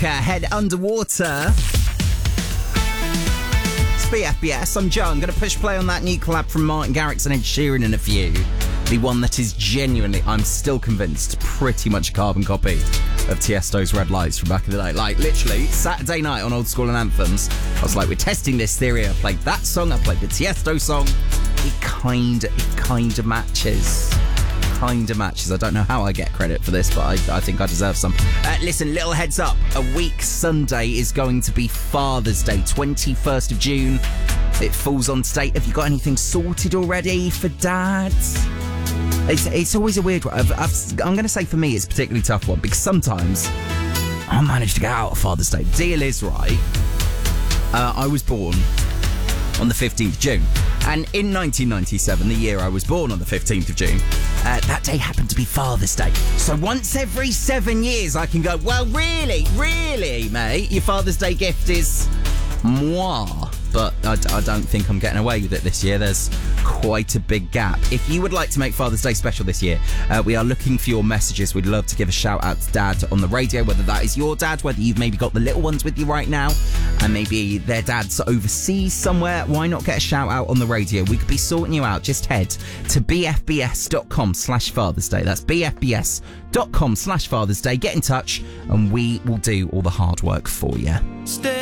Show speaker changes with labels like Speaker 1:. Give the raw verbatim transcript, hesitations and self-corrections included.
Speaker 1: Head Underwater. It's B F B S. I'm Joe. I'm going to push play on that new collab from Martin Garrix and Ed Sheeran in a few. The one that is genuinely, I'm still convinced, pretty much a carbon copy of Tiesto's Red Lights from back in the day. Like, literally, Saturday night on Old School and Anthems, I was like, we're testing this theory. I played that song, I played the Tiesto song. It kind of, it kind of matches. Kind of matches. I don't know how I get credit for this, but I, I think I deserve some. Uh, listen, little heads up. A week Sunday is going to be Father's Day, twenty-first of June. It falls on today. Have you got anything sorted already for dads? It's, it's always a weird one. I've, I've, I'm going to say for me it's a particularly tough one because sometimes I manage to get out of Father's Day. Deal is right. Uh, I was born on the fifteenth of June. And in nineteen ninety-seven, the year I was born on the fifteenth of June, uh, that day happened to be Father's Day. So once every seven years I can go, well, really, really, mate, your Father's Day gift is moi. But I, I don't think I'm getting away with it this year. There's quite a big gap. If you would like to make Father's Day special this year, uh, we are looking for your messages. We'd love to give a shout out to Dad on the radio, whether that is your dad, whether you've maybe got the little ones with you right now, and maybe their dad's overseas somewhere. Why not get a shout out on the radio? We could be sorting you out. Just head to bfbs.com slash Father's Day. That's bfbs.com slash Father's Day. Get in touch and we will do all the hard work for you.
Speaker 2: Stay